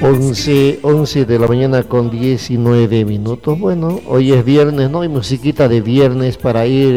11 de la mañana con 19 minutos. Bueno, hoy es viernes, ¿no? Hay musiquita de viernes para ir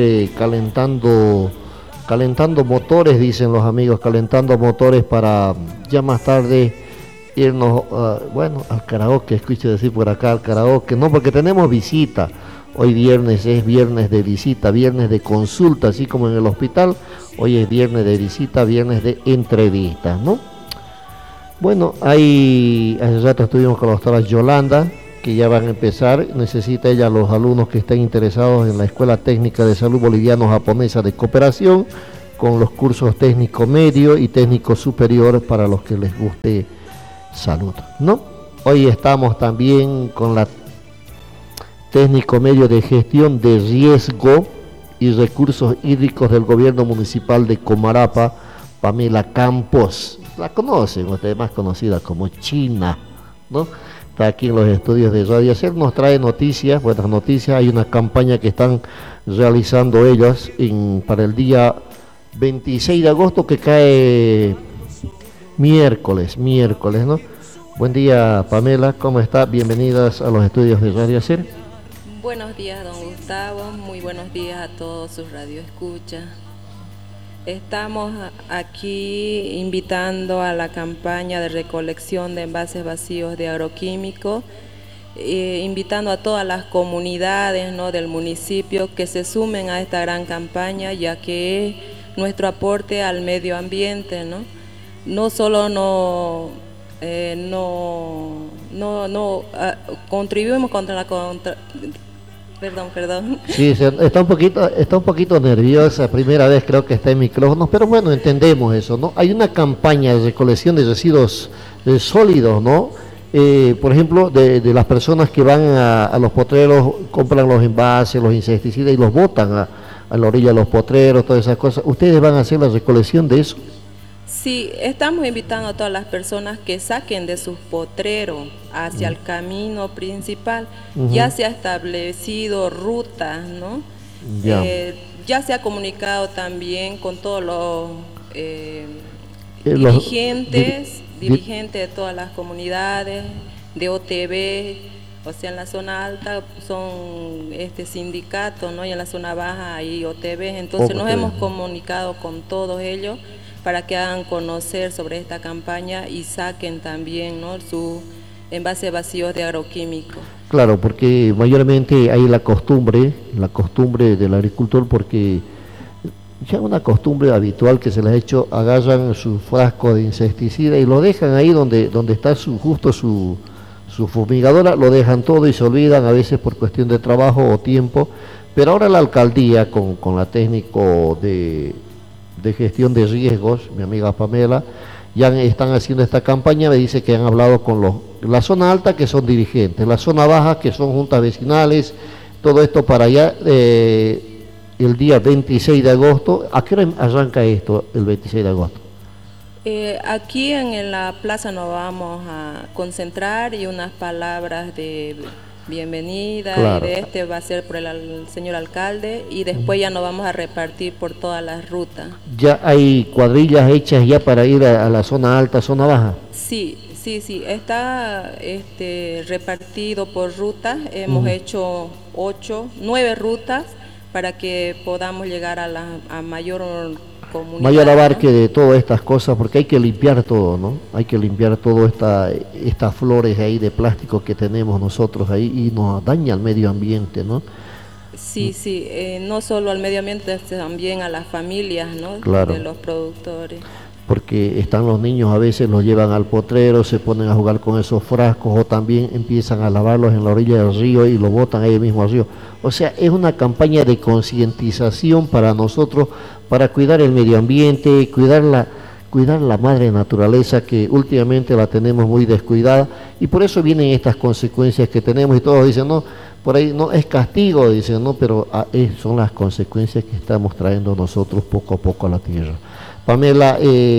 calentando motores, dicen los amigos, calentando motores para ya más tarde irnos, bueno, al karaoke, escucho decir por acá, al karaoke, no, porque tenemos visita. Hoy viernes es viernes de visita, viernes de consulta, así como en el hospital. Hoy es viernes de visita, viernes de entrevistas, ¿no? Bueno, hace rato estuvimos con la doctora Yolanda, que ya van a empezar. Necesita ella los alumnos que estén interesados en la Escuela Técnica de Salud Boliviano-Japonesa de Cooperación, con los cursos técnico medio y técnico superior para los que les guste salud, ¿no? Hoy estamos también con la técnico medio de gestión de riesgo y recursos hídricos del gobierno municipal de Comarapa, Pamela Campos. La conocen ustedes, más conocida como China, ¿no? Está aquí en los estudios de Radio Ser, nos trae noticias, buenas noticias. Hay una campaña que están realizando ellos para el día 26 de agosto, que cae miércoles, ¿no? Buen día, Pamela, ¿cómo está? Bienvenidas a los estudios de Radio Ser. Buenos días, don Gustavo, muy buenos días a todos sus radioescuchas. Estamos aquí invitando a la campaña de recolección de envases vacíos de agroquímicos, invitando a todas las comunidades, ¿no?, del municipio que se sumen a esta gran campaña, ya que es nuestro aporte al medio ambiente, ¿no? No solo contribuimos Perdón. Sí, está un poquito nerviosa, primera vez creo que está en micrófonos, pero bueno, entendemos eso, ¿no? Hay una campaña de recolección de residuos sólidos, ¿no? Por ejemplo, de las personas que van a los potreros, compran los envases, los insecticidas y los botan a la orilla de los potreros, todas esas cosas. ¿Ustedes van a hacer la recolección de eso? Sí, estamos invitando a todas las personas que saquen de sus potreros hacia el camino principal. Ya se ha establecido rutas, ¿no? Ya se ha comunicado también con todos los dirigentes de todas las comunidades, de OTB, o sea, en la zona alta son sindicatos, ¿no? Y en la zona baja hay OTB, entonces nos hemos comunicado con todos ellos para que hagan conocer sobre esta campaña y saquen también, ¿no?, sus envases vacíos de agroquímicos. Claro, porque mayormente hay la costumbre del agricultor, porque ya es una costumbre habitual que se les ha hecho, agarran su frasco de insecticida y lo dejan ahí donde está justo su fumigadora, lo dejan todo y se olvidan, a veces por cuestión de trabajo o tiempo. Pero ahora la alcaldía con la técnico de gestión de riesgos, mi amiga Pamela, ya están haciendo esta campaña. Me dice que han hablado con la zona alta, que son dirigentes, la zona baja, que son juntas vecinales, todo esto para allá el día 26 de agosto. ¿A qué hora arranca esto el 26 de agosto? Aquí en la plaza nos vamos a concentrar y unas palabras de bienvenida, claro. Y va a ser por el señor alcalde, y después ya nos vamos a repartir por todas las rutas. ¿Ya hay cuadrillas hechas ya para ir a la zona alta, zona baja? Sí, está repartido por rutas. Hemos hecho 9 rutas para que podamos llegar a mayor comunidad, mayor abarque, ¿no?, de todas estas cosas, porque hay que limpiar todo, ¿no? Hay que limpiar todo estas flores ahí de plástico que tenemos nosotros ahí, y nos daña al medio ambiente, ¿no? Sí, no solo al medio ambiente, también a las familias, ¿no?, claro, de los productores. Porque están los niños, a veces los llevan al potrero, se ponen a jugar con esos frascos, o también empiezan a lavarlos en la orilla del río y lo botan ahí mismo al río. O sea, es una campaña de concientización para nosotros, para cuidar el medio ambiente, cuidar la madre naturaleza, que últimamente la tenemos muy descuidada, y por eso vienen estas consecuencias que tenemos, y todos dicen, no, por ahí no es castigo, dicen, no, pero son las consecuencias que estamos trayendo nosotros poco a poco a la tierra. Pamela,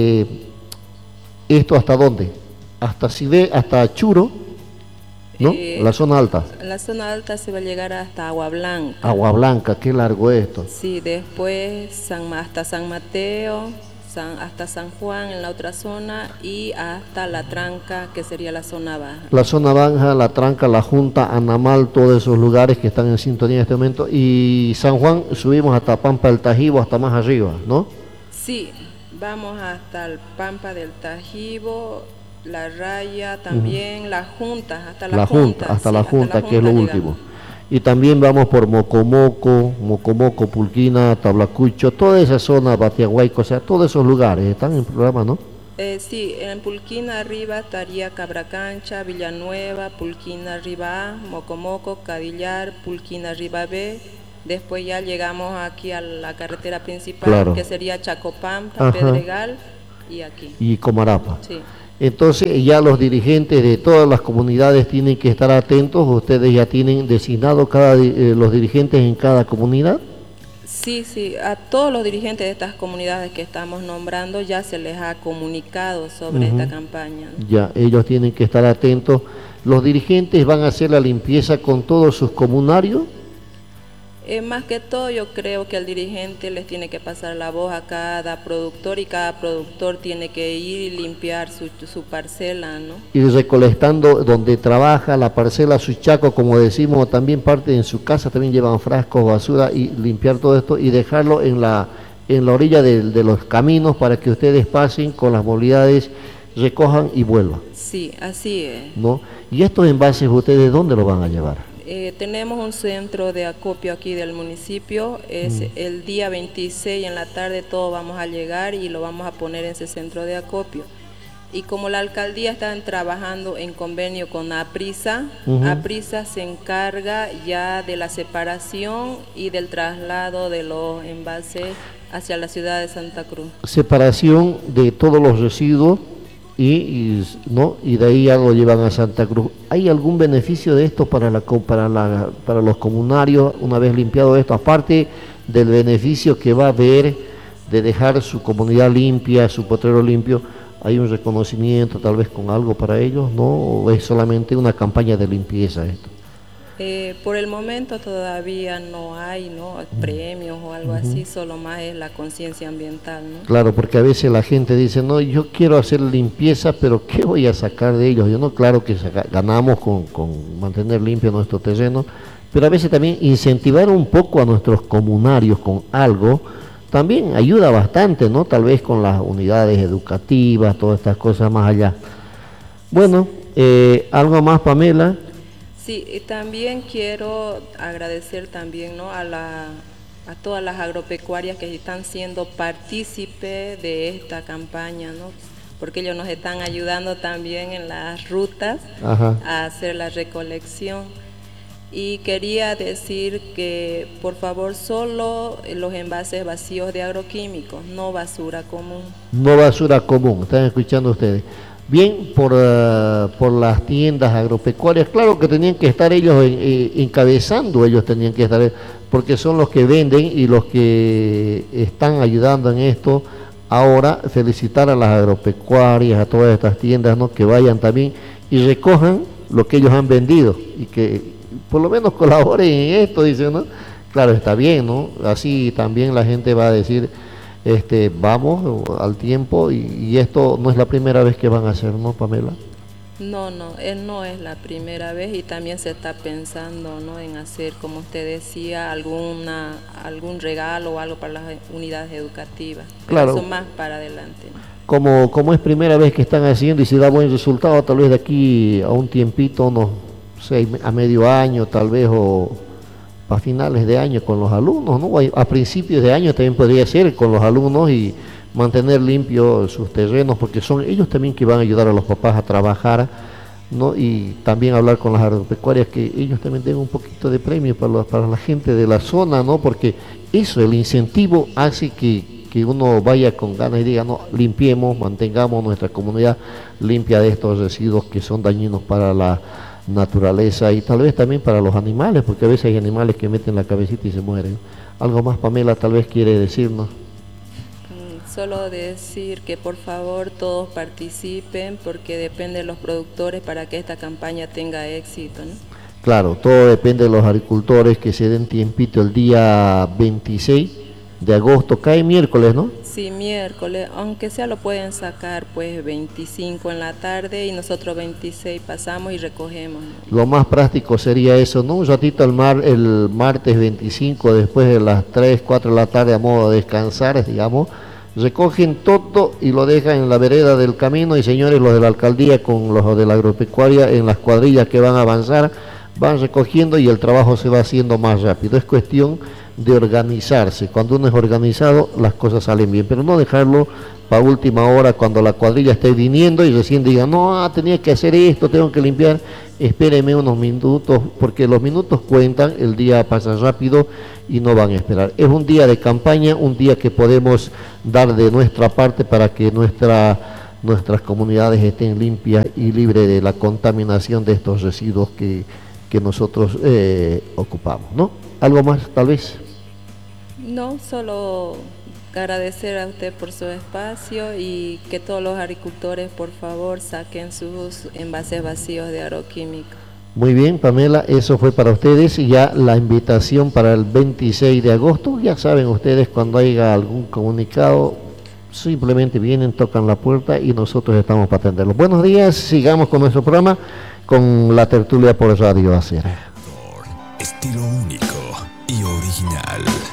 ¿esto hasta dónde? Hasta Churo, ¿no? La zona alta. La zona alta se va a llegar hasta Agua Blanca. Agua Blanca, qué largo esto. Sí, después hasta San Mateo, hasta San Juan en la otra zona y hasta La Tranca, que sería la zona baja. La zona baja, La Tranca, La Junta, Anamal, todos esos lugares que están en sintonía en este momento. Y San Juan subimos hasta Pampa del Tajibo, hasta más arriba, ¿no? Sí, vamos hasta el Pampa del Tajibo, La Raya también, La Junta, hasta La Junta. Hasta sí, La hasta Junta, que es lo llegamos. último. Y también vamos por Mocomoco, Pulquina, Tablacucho, toda esa zona, Batiahuayco, o sea, todos esos lugares están en el programa, ¿no? Sí, en Pulquina arriba estaría Cabracancha, Villanueva, Pulquina arriba A, Mocomoco, Cadillar, Pulquina arriba B. Después ya llegamos aquí a la carretera principal, Claro. que sería Chacopampa, Ajá. Pedregal y aquí. Y Comarapa. Sí. Entonces ya los dirigentes de todas las comunidades tienen que estar atentos. Ustedes ya tienen designado los dirigentes en cada comunidad. Sí, sí, a todos los dirigentes de estas comunidades que estamos nombrando ya se les ha comunicado sobre esta campaña, ¿no? Ya, ellos tienen que estar atentos. Los dirigentes van a hacer la limpieza con todos sus comunarios. Más que todo yo creo que el dirigente les tiene que pasar la voz a cada productor y cada productor tiene que ir y limpiar su parcela, ¿no? Ir recolectando donde trabaja la parcela, sus chacos, como decimos, también parte en su casa, también llevan frascos, basura y limpiar todo esto y dejarlo en la orilla de los caminos para que ustedes pasen con las movilidades, recojan y vuelvan, Sí, así es. ¿no? Y estos envases, ¿ustedes dónde los van a llevar? Tenemos un centro de acopio aquí del municipio, es el día 26 en la tarde todos vamos a llegar y lo vamos a poner en ese centro de acopio. Y como la alcaldía está trabajando en convenio con APRISA, APRISA se encarga ya de la separación y del traslado de los envases hacia la ciudad de Santa Cruz. Separación de todos los residuos ¿no? Y de ahí ya lo llevan a Santa Cruz. ¿Hay algún beneficio de esto para los comunarios una vez limpiado esto? Aparte del beneficio que va a haber de dejar su comunidad limpia, su potrero limpio, ¿hay un reconocimiento tal vez con algo para ellos, no? ¿O es solamente una campaña de limpieza esto? Por el momento todavía no hay, ¿no?, premios o algo así, solo más es la conciencia ambiental, ¿no? Claro, porque a veces la gente dice, no, yo quiero hacer limpieza, pero ¿qué voy a sacar de ellos? Yo no, claro que ganamos con mantener limpio nuestro terreno, pero a veces también incentivar un poco a nuestros comunarios con algo, también ayuda bastante, ¿no? Tal vez con las unidades educativas, todas estas cosas más allá. Bueno, ¿algo más, Pamela? Sí, y también quiero agradecer también, ¿no?, a todas las agropecuarias que están siendo partícipes de esta campaña, ¿no?, porque ellos nos están ayudando también en las rutas a hacer la recolección. Y quería decir que por favor solo los envases vacíos de agroquímicos, no basura común. No basura común, están escuchando ustedes. Bien, por las tiendas agropecuarias, claro que tenían que estar ellos encabezando, ellos tenían que estar, porque son los que venden y los que están ayudando en esto. Ahora, felicitar a las agropecuarias, a todas estas tiendas, ¿no?, que vayan también y recojan lo que ellos han vendido y que por lo menos colaboren en esto, dicen, ¿no? Claro, está bien, ¿no? Así también la gente va a decir, vamos al tiempo y esto no es la primera vez que van a hacer, ¿no, Pamela? No, no es la primera vez y también se está pensando, ¿no?, en hacer, como usted decía, algún regalo o algo para las unidades educativas. Pero Claro. eso más para adelante, ¿no? Como es primera vez que están haciendo y si da buen resultado, tal vez de aquí a un tiempito, no sé, a medio año tal vez o a finales de año con los alumnos, ¿no? A principios de año también podría ser con los alumnos y mantener limpios sus terrenos, porque son ellos también que van a ayudar a los papás a trabajar, ¿no? Y también hablar con las agropecuarias que ellos también den un poquito de premio para la gente de la zona, ¿no? Porque eso, el incentivo hace que uno vaya con ganas y diga, no, limpiemos, mantengamos nuestra comunidad limpia de estos residuos que son dañinos para la naturaleza y tal vez también para los animales, porque a veces hay animales que meten la cabecita y se mueren. Algo más, Pamela, tal vez quiere decirnos. Solo decir que por favor todos participen porque depende de los productores para que esta campaña tenga éxito, ¿no? Claro, todo depende de los agricultores que se den tiempito el día 26 de agosto, cae miércoles, ¿no? Sí, miércoles, aunque sea lo pueden sacar pues 25 en la tarde y nosotros 26 pasamos y recogemos, ¿no? Lo más práctico sería eso, ¿no? Un ratito el martes 25, después de las 3, 4 de la tarde, a modo de descansar, digamos, recogen todo y lo dejan en la vereda del camino, y señores, los de la alcaldía con los de la agropecuaria, en las cuadrillas que van a avanzar, van recogiendo y el trabajo se va haciendo más rápido. Es cuestión de organizarse. Cuando uno es organizado, las cosas salen bien, pero no dejarlo para última hora, cuando la cuadrilla esté viniendo y recién diga, no, tenía que hacer esto, tengo que limpiar. Espéreme unos minutos, porque los minutos cuentan, el día pasa rápido y no van a esperar. Es un día de campaña, un día que podemos dar de nuestra parte para que nuestras comunidades estén limpias y libres de la contaminación de estos residuos que nosotros ocupamos, ¿no? ¿Algo más, tal vez? No, solo agradecer a usted por su espacio y que todos los agricultores por favor saquen sus envases vacíos de agroquímico. Muy bien, Pamela, eso fue para ustedes, y ya la invitación para el 26 de agosto, ya saben ustedes, cuando haya algún comunicado, simplemente vienen, tocan la puerta y nosotros estamos para atenderlos. Buenos días, sigamos con nuestro programa, con la tertulia por Radio Acera. Estilo único y original.